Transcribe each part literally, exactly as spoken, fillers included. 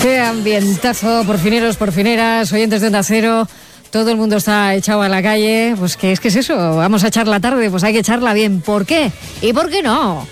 Qué ambientazo, porfineros, porfineras, oyentes de Onda Cero. Todo el mundo está echado a la calle. Pues ¿qué es que es eso? Vamos a echar la tarde, pues hay que echarla bien. ¿Por qué? ¿Y por qué no?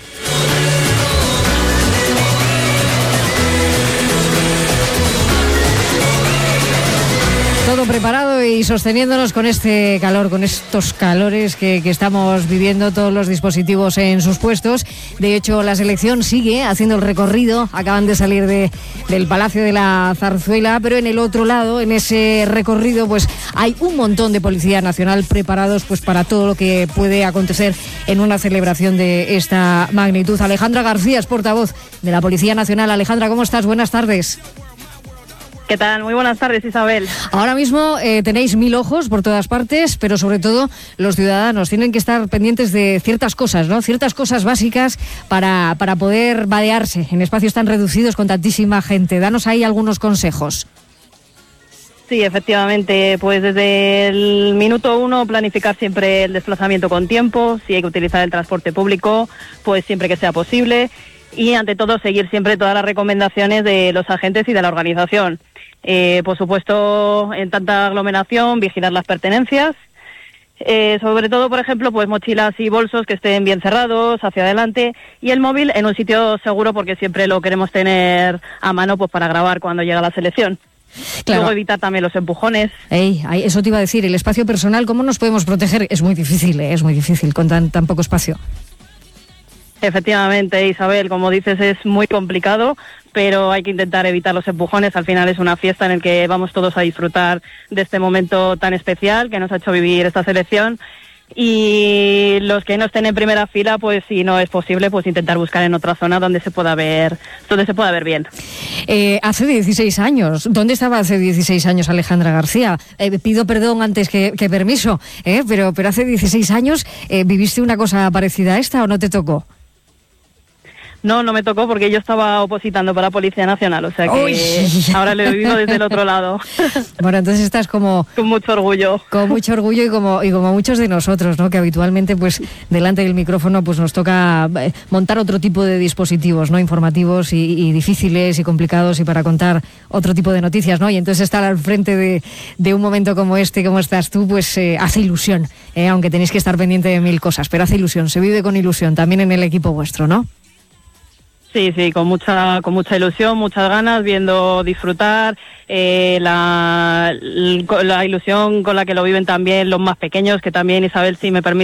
Todo preparado y sosteniéndonos con este calor, con estos calores que, que estamos viviendo, todos los dispositivos en sus puestos. De hecho, la selección sigue haciendo el recorrido. Acaban de salir de, del Palacio de la Zarzuela, pero en el otro lado, en ese recorrido, pues hay un montón de Policía Nacional preparados pues para todo lo que puede acontecer en una celebración de esta magnitud. Alejandra García es portavoz de la Policía Nacional. Alejandra, ¿cómo estás? Buenas tardes. ¿Qué tal? Muy buenas tardes, Isabel. Ahora mismo eh, tenéis mil ojos por todas partes, pero sobre todo los ciudadanos tienen que estar pendientes de ciertas cosas, ¿no? Ciertas cosas básicas para, para poder vadearse en espacios tan reducidos con tantísima gente. Danos ahí algunos consejos. Sí, efectivamente, pues desde el minuto uno planificar siempre el desplazamiento con tiempo, si hay que utilizar el transporte público, pues siempre que sea posible. Y ante todo seguir siempre todas las recomendaciones de los agentes y de la organización. Eh, por supuesto, en tanta aglomeración, vigilar las pertenencias. Eh, sobre todo, por ejemplo, pues mochilas y bolsos que estén bien cerrados hacia adelante y el móvil en un sitio seguro porque siempre lo queremos tener a mano pues para grabar cuando llega la selección. Claro. Luego evitar también los empujones. Ey, eso te iba a decir, el espacio personal, ¿cómo nos podemos proteger? Es muy difícil, ¿eh? es muy difícil con tan, tan poco espacio. Efectivamente, Isabel, como dices, es muy complicado, pero hay que intentar evitar los empujones. Al final es una fiesta en la que vamos todos a disfrutar de este momento tan especial que nos ha hecho vivir esta selección. Y los que no estén en primera fila, pues si no es posible, pues intentar buscar en otra zona donde se pueda ver, donde se pueda ver bien. Eh, hace dieciséis años, ¿dónde estaba hace dieciséis años Alejandra García? Eh, pido perdón antes que, que permiso, ¿eh? pero, pero hace dieciséis años, eh, ¿viviste una cosa parecida a esta o no te tocó? No, no me tocó porque yo estaba opositando para la Policía Nacional, o sea que Uy. ahora lo he vivido desde el otro lado. Bueno, entonces estás como... Con mucho orgullo. Con mucho orgullo y como y como muchos de nosotros, ¿no? Que habitualmente, pues, delante del micrófono, pues nos toca montar otro tipo de dispositivos, ¿no? Informativos y, y difíciles y complicados y para contar otro tipo de noticias, ¿no? Y entonces estar al frente de, de un momento como este, como estás tú, pues eh, hace ilusión, ¿eh? Aunque tenéis que estar pendiente de mil cosas, pero hace ilusión, se vive con ilusión también en el equipo vuestro, ¿no? Sí, sí, con mucha con mucha ilusión, muchas ganas, viendo disfrutar, eh, la, la ilusión con la que lo viven también los más pequeños, que también, Isabel, si me permite,